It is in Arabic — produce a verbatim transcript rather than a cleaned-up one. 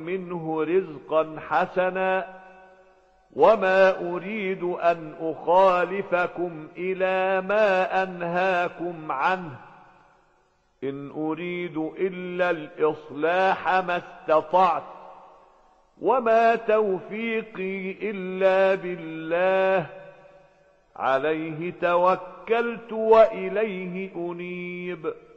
منه رزقا حسنا وما أريد أن أخالفكم إلى ما أنهاكم عنه إن أريد إلا الإصلاح ما استطعت وما توفيقي إلا بالله عليه توكلت وإليه أنيب